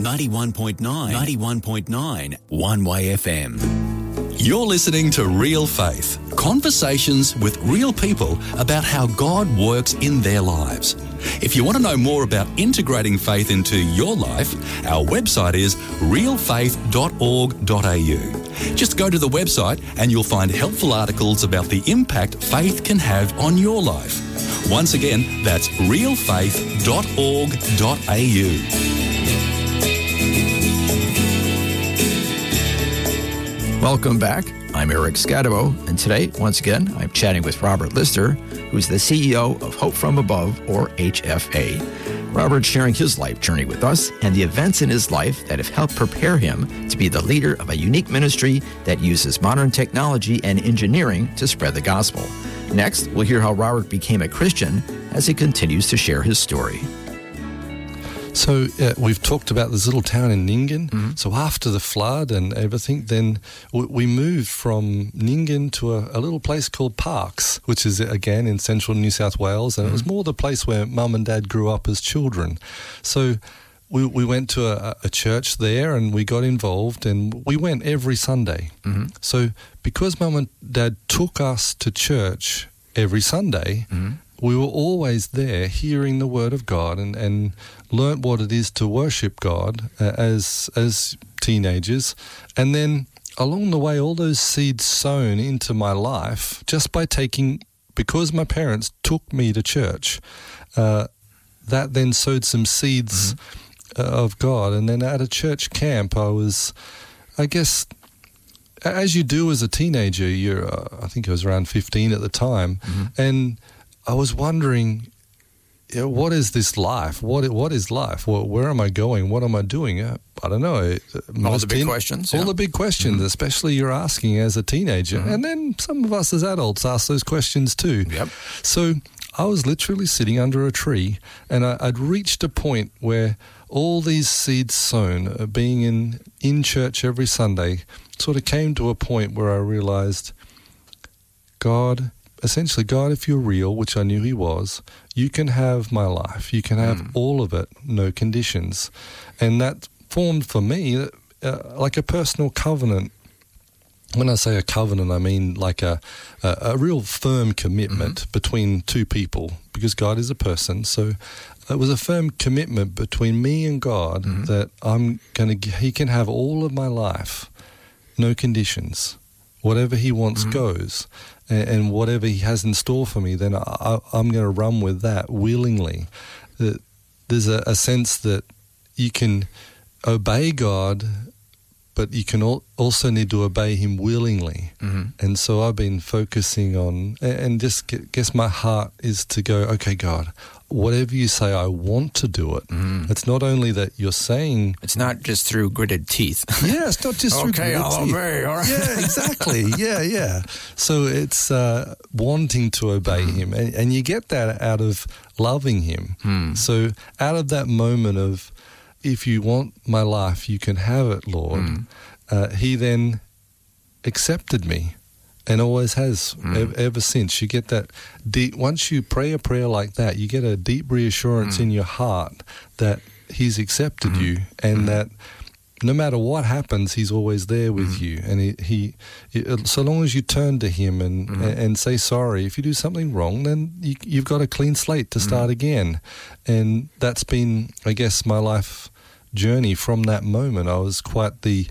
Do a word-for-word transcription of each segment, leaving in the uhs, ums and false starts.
ninety-one point nine, ninety-one point nine, One Way F M. You're listening to Real Faith, conversations with real people about how God works in their lives. If you want to know more about integrating faith into your life, our website is real faith dot org dot a u. Just go to the website and you'll find helpful articles about the impact faith can have on your life. Once again, that's real faith dot org dot a u. Welcome back. I'm Eric Scadabo, and today, once again, I'm chatting with Robert Lister, who's the C E O of Hope From Above, or H F A. Robert's sharing his life journey with us and the events in his life that have helped prepare him to be the leader of a unique ministry that uses modern technology and engineering to spread the gospel. Next, we'll hear how Robert became a Christian as he continues to share his story. So uh, we've talked about this little town in Nyngan. Mm-hmm. So after the flood and everything, then w- we moved from Nyngan to a, a little place called Parkes, which is, again, in central New South Wales. And mm-hmm. it was more the place where Mum and Dad grew up as children. So we, we went to a, a church there and we got involved, and we went every Sunday. Mm-hmm. So because Mum and Dad took us to church every Sunday, mm-hmm. we were always there hearing the Word of God and, and learnt what it is to worship God uh, as as teenagers. And then along the way, all those seeds sown into my life just by taking, because my parents took me to church, uh, that then sowed some seeds mm-hmm. uh, of God. And then at a church camp, I was, I guess, as you do as a teenager, you're, uh, I think I was around fifteen at the time, mm-hmm. and I was wondering, you know, what is this life? What what is life? Well, where am I going? What am I doing? Uh, I don't know. All the big teen, questions. All yeah. the big questions, mm-hmm. especially you're asking as a teenager. Mm-hmm. And then some of us as adults ask those questions too. Yep. So I was literally sitting under a tree, and I, I'd reached a point where all these seeds sown, uh, being in, in church every Sunday, sort of came to a point where I realized, God... Essentially, God, if you're real, which I knew he was, you can have my life. You can have mm. all of it, no conditions. And that formed for me uh, like a personal covenant. When I say a covenant, I mean like a, a, a real firm commitment mm-hmm. between two people, because God is a person. So it was a firm commitment between me and God mm-hmm. that I'm going to, he can have all of my life, no conditions. Whatever he wants mm-hmm. goes. And whatever he has in store for me, then I, I'm going to run with that willingly. There's a, a sense that you can obey God, but you can also need to obey him willingly. Mm-hmm. And so I've been focusing on, and just guess my heart is to go, okay, God, whatever you say, I want to do it. Mm. It's not only that you're saying... It's not just through gritted teeth. Yeah, it's not just through okay, gritted I'll teeth. obey, all right. Yeah, exactly. Yeah, yeah. So it's uh, wanting to obey mm. him. And, and you get that out of loving him. Mm. So out of that moment of, if you want my life, you can have it, Lord, mm. uh, he then accepted me. And always has mm. ever, ever since. You get that deep, once you pray a prayer like that, you get a deep reassurance mm. in your heart that he's accepted mm. you, and mm. that no matter what happens, he's always there with mm. you. And he, he, so long as you turn to him and, mm. and, and say sorry, if you do something wrong, then you, you've got a clean slate to start mm. again. And that's been, I guess, my life journey from that moment. I was quite the...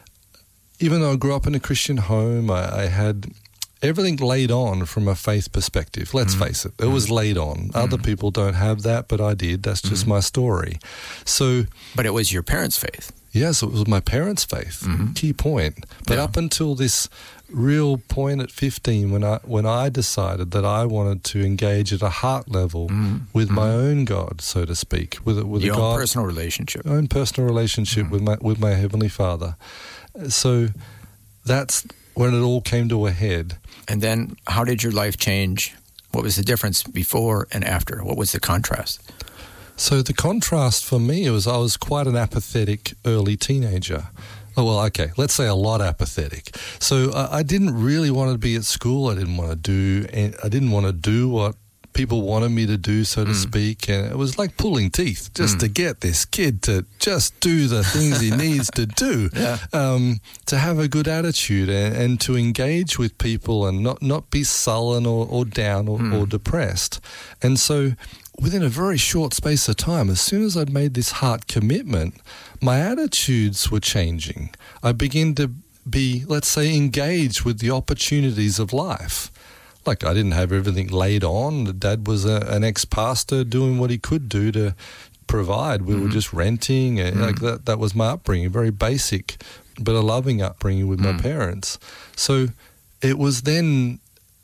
Even though I grew up in a Christian home, I, I had everything laid on from a faith perspective. Let's mm. face it, it mm. was laid on. Mm. Other people don't have that, but I did. That's just mm. my story. So, but it was your parents' faith. Yes, it was my parents' faith. Mm-hmm. Key point. But yeah. up until this real point at fifteen, when I when I decided that I wanted to engage at a heart level mm. with mm. my own God, so to speak, with with your a own God, personal relationship, own personal relationship mm. with my with my Heavenly Father. So that's when it all came to a head. And then how did your life change? What was the difference before and after? What was the contrast? So the contrast for me was I was quite an apathetic early teenager. Oh, well, okay, let's say a lot apathetic. So I, I didn't really want to be at school. I didn't want to do, I didn't want to do what people wanted me to do, so to mm. speak. And it was like pulling teeth just mm. to get this kid to just do the things he needs to do, yeah. um, to have a good attitude and, and to engage with people and not, not be sullen or, or down or, mm. or depressed. And so within a very short space of time, as soon as I'd made this heart commitment, my attitudes were changing. I began to be, let's say, engaged with the opportunities of life. Like, I didn't have everything laid on. Dad was a, an ex-pastor doing what he could do to provide. We mm-hmm. were just renting. And mm-hmm. like that, that was my upbringing, very basic, but a loving upbringing with mm-hmm. my parents. So it was then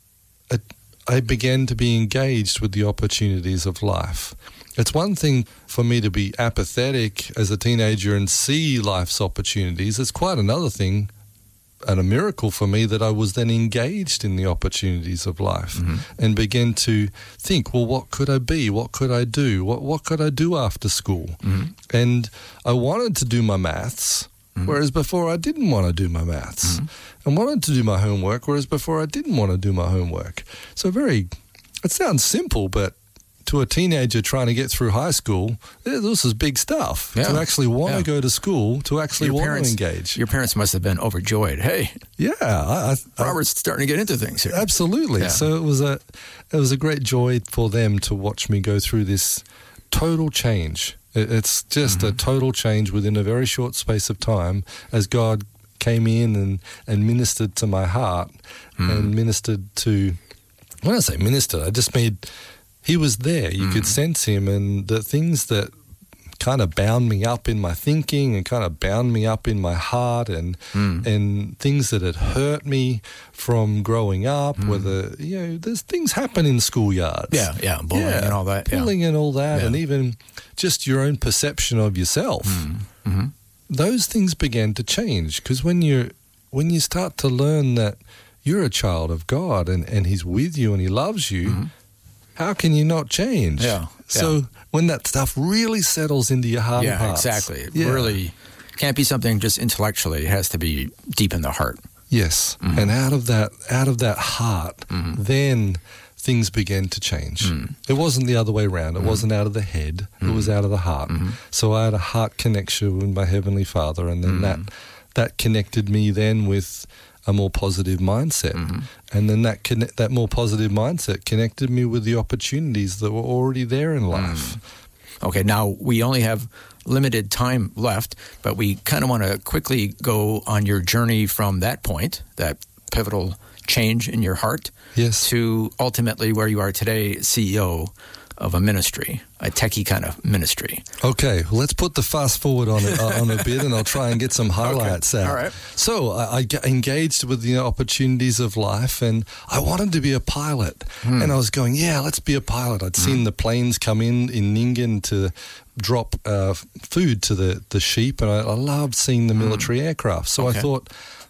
a, I began to be engaged with the opportunities of life. It's one thing for me to be apathetic as a teenager and see life's opportunities. It's quite another thing and a miracle for me that I was then engaged in the opportunities of life mm-hmm. and began to think, well, what could I be? What could I do? What what could I do after school? Mm-hmm. And I wanted to do my maths, mm-hmm. whereas before I didn't want to do my maths. Mm-hmm. And wanted to do my homework, whereas before I didn't want to do my homework. So very, it sounds simple, but to a teenager trying to get through high school, this is big stuff. Yeah. To actually want yeah. to go to school, to actually your want parents, to engage. Your parents must have been overjoyed. Hey, yeah, I, I, Robert's I, starting to get into things here. Absolutely. Yeah. So it was a, it was a great joy for them to watch me go through this total change. It, it's just mm-hmm. a total change within a very short space of time as God came in and, and ministered to my heart mm. and ministered to, when I say ministered, I just made... He was there. You mm. could sense him, and the things that kind of bound me up in my thinking and kind of bound me up in my heart and mm. and things that had hurt me from growing up, mm. whether, you know, there's things happen in schoolyards. Yeah, yeah, bullying yeah, and all that. Bullying yeah. and all that, yeah. and even just your own perception of yourself. Mm. Mm-hmm. Those things began to change because when you when you start to learn that you're a child of God and, and he's with you and he loves you, mm-hmm. how can you not change? Yeah. So yeah. when that stuff really settles into your heart yeah, and heart. Exactly. It yeah. really can't be something just intellectually. It has to be deep in the heart. Yes. Mm-hmm. And out of that out of that heart, mm-hmm. then things began to change. Mm. It wasn't the other way around. It mm. wasn't out of the head. Mm. It was out of the heart. Mm-hmm. So I had a heart connection with my Heavenly Father, and then mm. that that connected me then with a more positive mindset. Mm-hmm. And then that conne- that more positive mindset connected me with the opportunities that were already there in life. Mm. Okay, now we only have limited time left, but we kind of want to quickly go on your journey from that point, that pivotal change in your heart, yes, to ultimately where you are today, C E O of a ministry, a techie kind of ministry. Okay, well, let's put the fast forward on it, uh, on a bit, and I'll try and get some highlights okay. out. All right. So I, I got engaged with the opportunities of life, and I wanted to be a pilot. Hmm. And I was going, yeah, let's be a pilot. I'd hmm. seen the planes come in in Nyngan to drop uh, food to the, the sheep, and I, I loved seeing the military hmm. aircraft. So okay. I thought,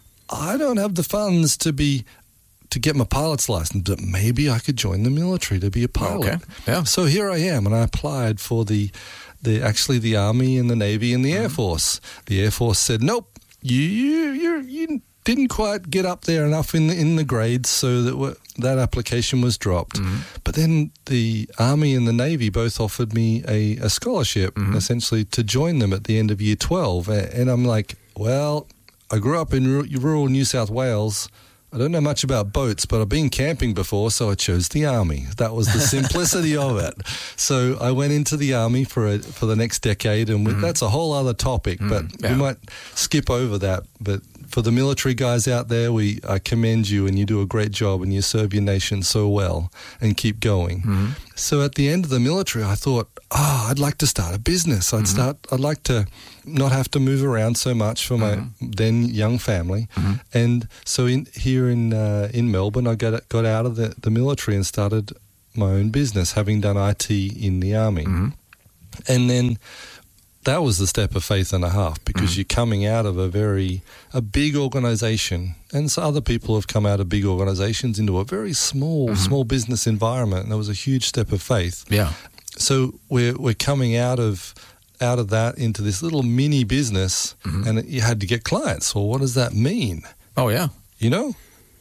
I don't have the funds to be to get my pilot's license, but maybe I could join the military to be a pilot. Okay. Yeah. So here I am, and I applied for the, the actually the Army and the Navy and the mm-hmm. Air Force. The Air Force said, nope, you you you you didn't quite get up there enough in the, in the grades, so that w- that application was dropped. Mm-hmm. But then the Army and the Navy both offered me a, a scholarship, mm-hmm. essentially, to join them at the end of year twelve. And I'm like, well, I grew up in rural New South Wales. I don't know much about boats, but I've been camping before, so I chose the Army. That was the simplicity of it. So I went into the Army for a, for the next decade, and mm-hmm. that's a whole other topic, mm, but yeah. we might skip over that. But for the military guys out there, we I commend you, and you do a great job, and you serve your nation so well, and keep going. Mm-hmm. So at the end of the military, I thought, oh, I'd like to start a business. I'd mm-hmm. start. I'd like to not have to move around so much for my mm-hmm. then young family. Mm-hmm. And so in here in uh, in Melbourne, I got got out of the, the military and started my own business, having done I T in the Army. Mm-hmm. And then that was the step of faith and a half, because mm-hmm. you're coming out of a very a big organisation, and so other people have come out of big organisations into a very small mm-hmm. small business environment, and that was a huge step of faith. Yeah. So we're we're coming out of out of that into this little mini business, mm-hmm. and you had to get clients. Well, what does that mean? Oh yeah, you know,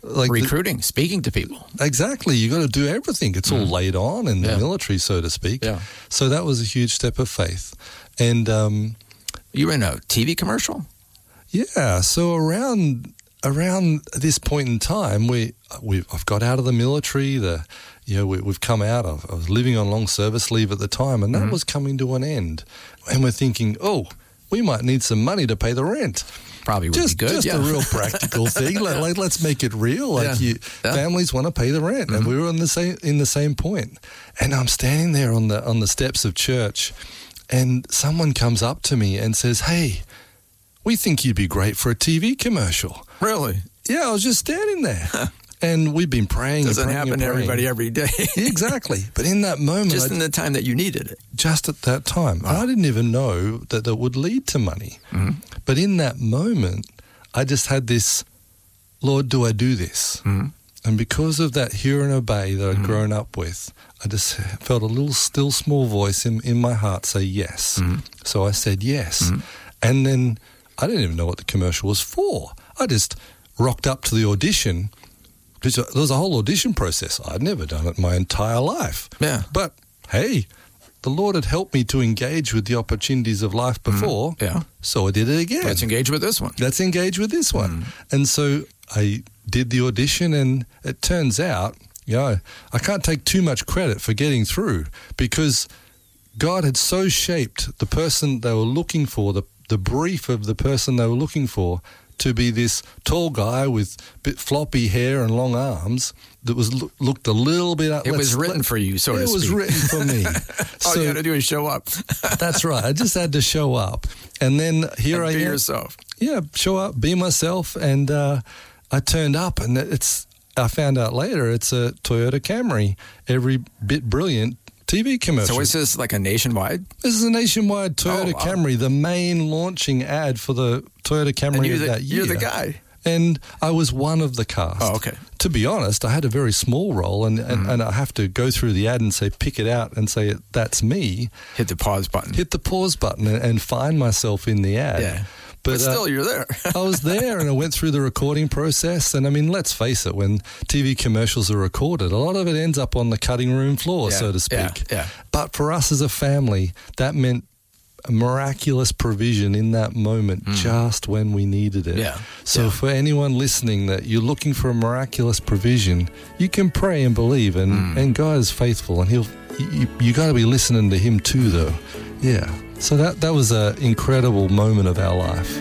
like recruiting, the, speaking to people. Exactly. You got to do everything. It's mm. all laid on in yeah. the military, so to speak. Yeah. So that was a huge step of faith. And um, you were in a T V commercial? Yeah. So around around this point in time, we we I've got out of the military. The you know we, we've come out. Of, I was living on long service leave at the time, and that mm-hmm. was coming to an end. And we're thinking, oh, we might need some money to pay the rent. Probably would just, be good. Just yeah. a real practical thing. Like, like, let's make it real. Like yeah. you, yeah. families want to pay the rent, mm-hmm. and we were in the same in the same point. And I'm standing there on the on the steps of church, and someone comes up to me and says, "Hey, we think you'd be great for a T V commercial." Really? Yeah, I was just standing there. And we've been praying. Doesn't and praying happen and to praying. everybody every day. Exactly. But in that moment. Just in the time that you needed it. Just at that time. Wow. I didn't even know that that would lead to money. Mm-hmm. But in that moment, I just had this, Lord, do I do this? Mm-hmm. And because of that hear and obey that I'd mm-hmm. grown up with, I just felt a little still small voice in, in my heart say yes. Mm-hmm. So I said yes. Mm-hmm. And then I didn't even know what the commercial was for. I just rocked up to the audition. There was a whole audition process. I'd never done it my entire life. Yeah. But, hey, the Lord had helped me to engage with the opportunities of life before. Mm-hmm. Yeah. So I did it again. Let's engage with this one. Let's engage with this one. Mm-hmm. And so I did the audition, and it turns out, you know, I can't take too much credit for getting through, because God had so shaped the person they were looking for, the, the brief of the person they were looking for, to be this tall guy with bit floppy hair and long arms that was looked a little bit up. It was written let, for you, so to it speak. It was written for me. All so, you had to do is show up. That's right. I just had to show up. And then here and I be am. Be yourself. Yeah, show up, be myself. And uh, I turned up, and it's. I found out later it's a Toyota Camry, every bit brilliant T V commercial. So is this like a nationwide? This is a nationwide Toyota oh, wow. Camry, the main launching ad for the Toyota Camry of the, that year. You're the guy. And I was one of the cast. Oh, okay. To be honest, I had a very small role, and, and, mm-hmm. and I have to go through the ad and say, pick it out and say, that's me. Hit the pause button. Hit the pause button and, and find myself in the ad. Yeah. But, but still, uh, you're there. I was there, and I went through the recording process. And I mean, let's face it, when T V commercials are recorded, a lot of it ends up on the cutting room floor, yeah, so to speak. Yeah, yeah. But for us as a family, that meant a miraculous provision in that moment, mm. just when we needed it. Yeah. So yeah. for anyone listening that you're looking for a miraculous provision, you can pray and believe, and, mm. and God is faithful, and He'll. You, you got to be listening to Him too, though. Yeah. So that that was an incredible moment of our life.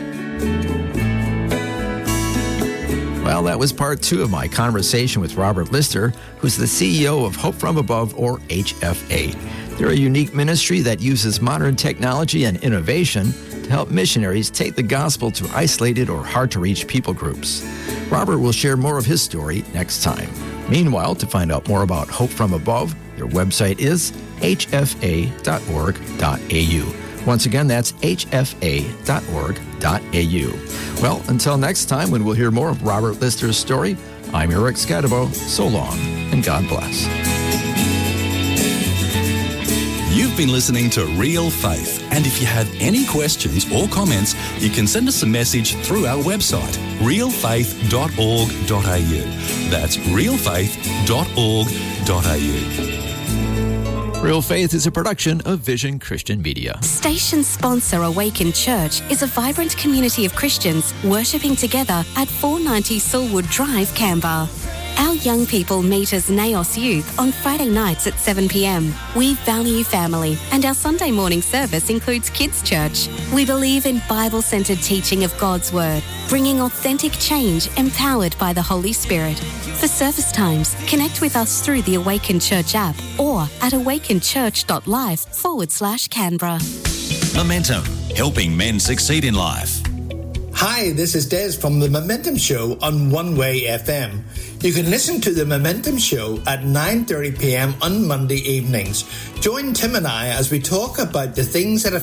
Well, that was part two of my conversation with Robert Lister, who's the C E O of Hope From Above, or H F A. They're a unique ministry that uses modern technology and innovation to help missionaries take the gospel to isolated or hard-to-reach people groups. Robert will share more of his story next time. Meanwhile, to find out more about Hope From Above, their website is h f a dot org dot a u. Once again, that's h f a dot org dot a u. Well, until next time, when we'll hear more of Robert Lister's story, I'm Eric Scadabo. So long, and God bless. You've been listening to Real Faith, and if you have any questions or comments, you can send us a message through our website, real faith dot org dot a u. That's real faith dot org dot a u. Real Faith is a production of Vision Christian Media. Station sponsor Awaken Church is a vibrant community of Christians worshipping together at four ninety Silwood Drive, Canberra. Our young people meet as Naos Youth on Friday nights at seven p.m. We value family, and our Sunday morning service includes Kids Church. We believe in Bible-centered teaching of God's Word, bringing authentic change empowered by the Holy Spirit. For service times, connect with us through the Awaken Church app or at awakenchurch.life forward slash Canberra. Momentum, helping men succeed in life. Hi, this is Des from The Momentum Show on One Way F M. You can listen to The Momentum Show at nine thirty p.m. on Monday evenings. Join Tim and I as we talk about the things that have